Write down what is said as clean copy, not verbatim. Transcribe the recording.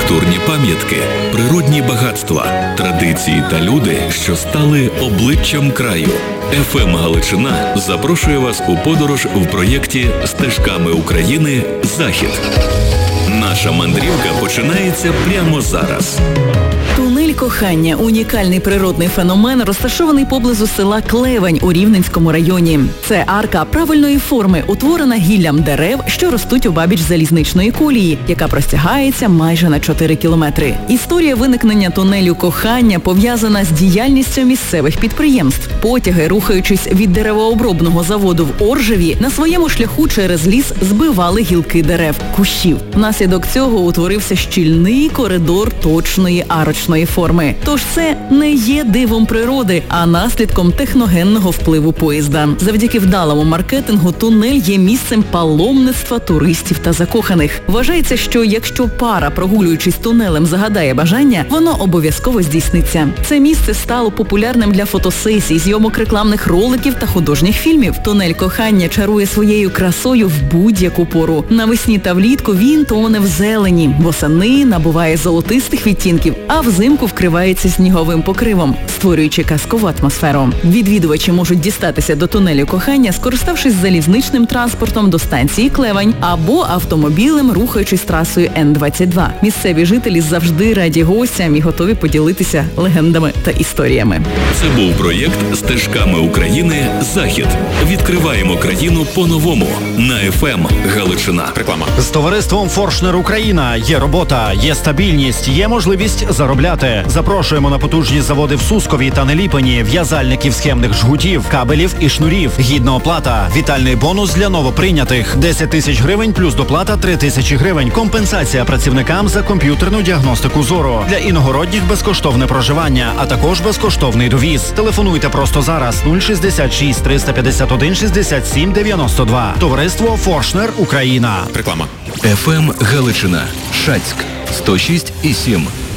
архітектурні пам'ятки, природні багатства, традиції та люди, що стали обличчям краю. ФМ Галичина запрошує вас у подорож в проєкті «Стежками України. Захід». Наша мандрівка починається прямо зараз. Тунель кохання – унікальний природний феномен, розташований поблизу села Клевень у Рівненському районі. Це арка правильної форми, утворена гіллям дерев, що ростуть обабіч залізничної колії, яка простягається майже на 4 кілометри. Історія виникнення тунелю кохання пов'язана з діяльністю місцевих підприємств. Потяги, рухаючись від деревообробного заводу в Оржеві, на своєму шляху через ліс збивали гілки дерев, кущів. Внаслідок цього утворився щільний коридор точної арочної форми. Тож це не є дивом природи, а наслідком техногенного впливу поїзда. Завдяки вдалому маркетингу тунель є місцем паломництва туристів та закоханих. Вважається, що якщо пара, прогулюючись тунелем, загадає бажання, воно обов'язково здійсниться. Це місце стало популярним для фотосесій, зйомок рекламних роликів та художніх фільмів. Тунель кохання чарує своєю красою в будь-яку пору. Навесні та влітку він тоне в зелені, восени набуває золотистих відтінків, а взимку вкривається сніговим покривом, створюючи казкову атмосферу. Відвідувачі можуть дістатися до тунелю кохання, скориставшись залізничним транспортом до станції Клевень або автомобілем, рухаючись трасою Н-22. Місцеві жителі завжди раді гостям і готові поділитися легендами та історіями. Це був проєкт «Стежками України. Захід». Відкриваємо країну по-новому на ФМ Галичина. Реклама. З товариством «Форшнер Україна» є робота, є стабільність, є можливість заробляти. Запрошуємо на потужні заводи в Сускові та Неліпені, в'язальників схемних жгутів, кабелів і шнурів. Гідна оплата, вітальний бонус для новоприйнятих. 10 тисяч гривень плюс доплата 3 тисячі гривень. Компенсація працівникам за комп'ютерну діагностику зору. Для іногородніх безкоштовне проживання, а також безкоштовний довіз. Телефонуйте просто зараз 066 351 67 92. Товариство «Форшнер Україна». Реклама. ФМ Галичина. Шацьк. 106,7.